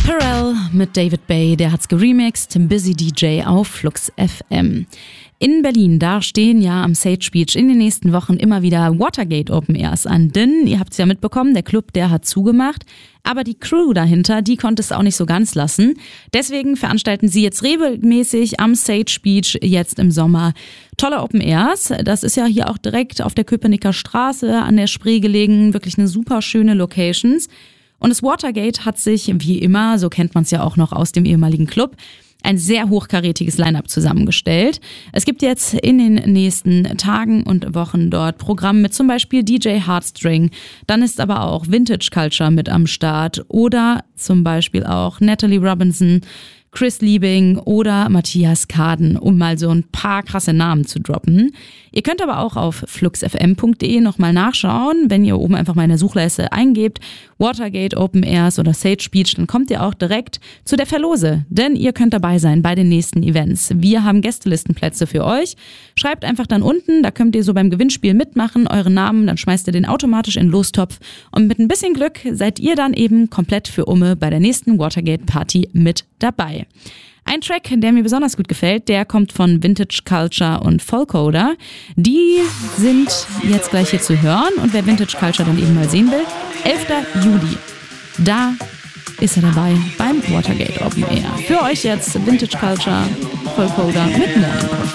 Pharrell mit David Bay, der hat's geremixed, Busy DJ auf Flux FM. In Berlin, da stehen ja am Sage Beach in den nächsten Wochen immer wieder Watergate Open Airs an, denn ihr habt es ja mitbekommen, der Club, der hat zugemacht, aber die Crew dahinter, die konnte es auch nicht so ganz lassen. Deswegen veranstalten sie jetzt regelmäßig am Sage Beach jetzt im Sommer tolle Open Airs. Das ist ja hier auch direkt auf der Köpenicker Straße an der Spree gelegen, wirklich eine super schöne Locations. Und das Watergate hat sich, wie immer, so kennt man es ja auch noch aus dem ehemaligen Club, ein sehr hochkarätiges Line-Up zusammengestellt. Es gibt jetzt in den nächsten Tagen und Wochen dort Programm mit zum Beispiel DJ Heartstring. Dann ist aber auch Vintage Culture mit am Start oder zum Beispiel auch Natalie Robinson, Chris Liebing oder Matthias Kaden, um mal so ein paar krasse Namen zu droppen. Ihr könnt aber auch auf fluxfm.de nochmal nachschauen. Wenn ihr oben einfach mal in der Suchleiste eingebt, Watergate Open Airs oder Sage Beach, dann kommt ihr auch direkt zu der Verlose. Denn ihr könnt dabei sein bei den nächsten Events. Wir haben Gästelistenplätze für euch. Schreibt einfach dann unten, da könnt ihr so beim Gewinnspiel mitmachen, euren Namen, dann schmeißt ihr den automatisch in den Lostopf. Und mit ein bisschen Glück seid ihr dann eben komplett für Umme bei der nächsten Watergate Party mit dabei. Ein Track, der mir besonders gut gefällt, der kommt von Vintage Culture und Folkoder. Die sind jetzt gleich hier zu hören und wer Vintage Culture dann eben mal sehen will, 11. Juli, da ist er dabei beim Watergate Open Air. Für euch jetzt Vintage Culture, Folkoder mit Morning Coffee.